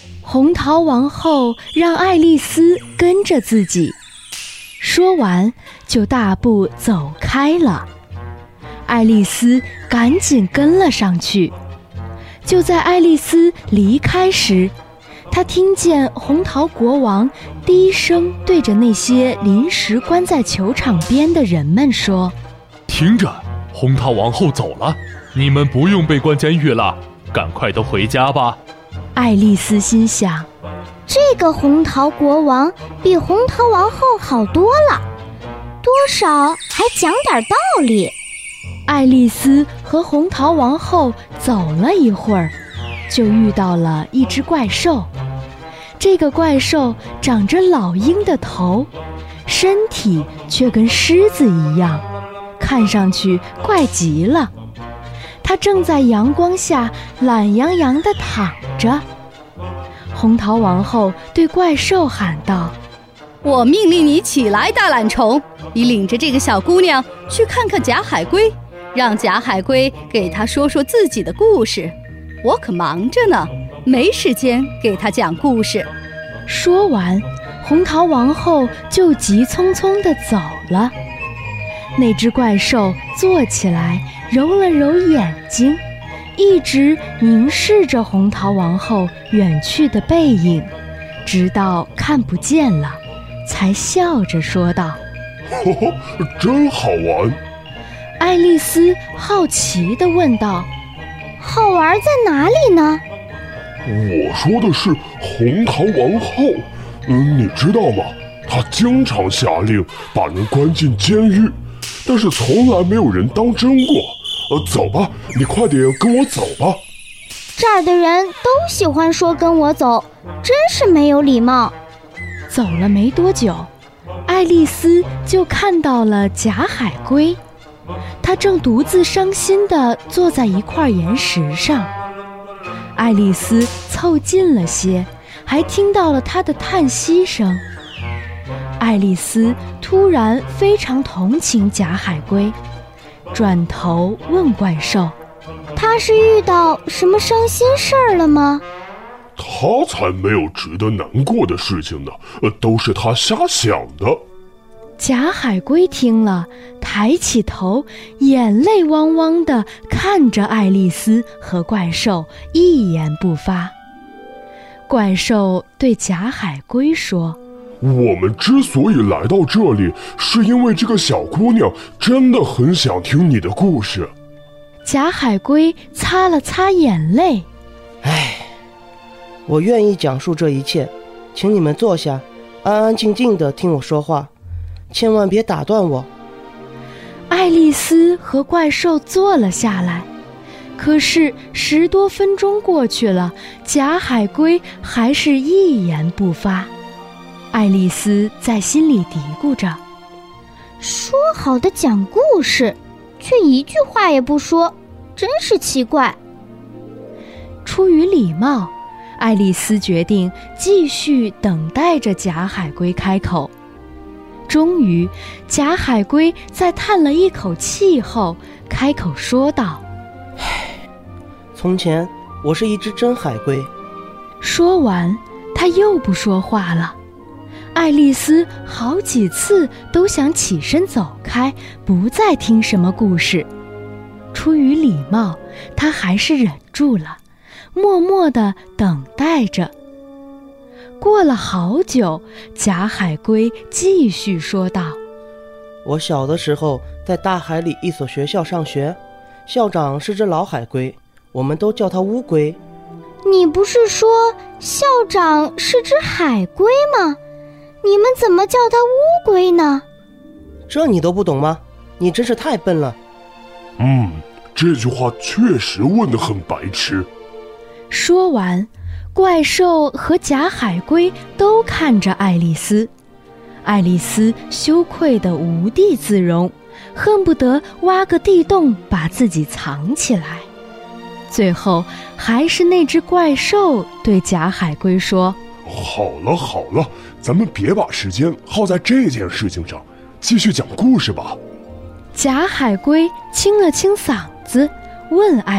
红桃王后让爱丽丝跟着自己，说完就大步走开了。爱丽丝赶紧跟了上去。就在爱丽丝离开时，她听见红桃国王低声对着那些临时关在球场边的人们说： 听着，红桃王后走了，你们不用被关监狱了，赶快都回家吧。 爱丽丝心想， 这个红桃国王比红桃王后好多了，多少还讲点道理。 爱丽丝和红桃王后走了一会儿，就遇到了一只怪兽。这个怪兽长着老鹰的头，身体却跟狮子一样，看上去怪极了。它正在阳光下懒洋洋地躺着。红桃王后对怪兽喊道： 我命令你起来，大懒虫，你领着这个小姑娘去看看假海龟，让假海龟给她说说自己的故事。我可忙着呢，没时间给她讲故事。 说完，红桃王后就急匆匆地走了。那只怪兽坐起来，揉了揉眼睛，一直凝视着红桃王后远去的背影，直到看不见了，才笑着说道： 呵呵，真好玩。 爱丽丝好奇地问道： 好玩在哪里呢？ 我说的是红桃王后，你知道吗？她经常下令把人关进监狱，但是从来没有人当真过。走吧，你快点跟我走吧。 这儿的人都喜欢说跟我走，真是没有礼貌。 走了没多久，爱丽丝就看到了假海龟，它正独自伤心地坐在一块岩石上。爱丽丝凑近了些，还听到了她的叹息声。爱丽丝突然非常同情假海龟，转头问怪兽： 他是遇到什么伤心事儿了吗？ 他才没有值得难过的事情呢，都是他瞎想的。 假海龟听了，抬起头，眼泪汪汪地看着爱丽丝和怪兽，一言不发。怪兽对假海龟说： 我们之所以来到这里，是因为这个小姑娘真的很想听你的故事。 假海龟擦了擦眼泪： 我愿意讲述这一切，请你们坐下，安安静静地听我说话，千万别打断我。 爱丽丝和怪兽坐了下来，可是10多分钟过去了，假海龟还是一言不发。爱丽丝在心里嘀咕着： 说好的讲故事，却一句话也不说，真是奇怪。 出于礼貌，爱丽丝决定继续等待着假海龟开口。终于，假海龟在叹了一口气后，开口说道： 从前我是一只真海龟。 说完，他又不说话了。爱丽丝好几次都想起身走开，不再听什么故事。出于礼貌，她还是忍住了，默默地等待着。过了好久，假海龟继续说道： 我小的时候在大海里一所学校上学，校长是只老海龟，我们都叫它乌龟。 你不是说校长是只海龟吗？你们怎么叫它乌龟呢？ 这你都不懂吗？你真是太笨了。 这句话确实问得很白痴。 说完，怪兽和假海龟都看着爱丽丝。爱丽丝羞愧得无地自容，恨不得挖个地洞把自己藏起来。最后，还是那只怪兽对假海龟说： 好了，咱们别把时间耗在这件事情上，继续讲故事吧。 假海龟清了清嗓子，问爱